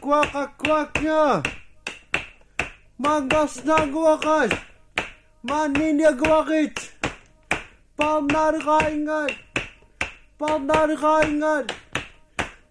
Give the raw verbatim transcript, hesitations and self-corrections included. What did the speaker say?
kuak-kuaknya. Manggas na guwakas. Maninya guwakit. Palmar kaingan. Palmar kaingan.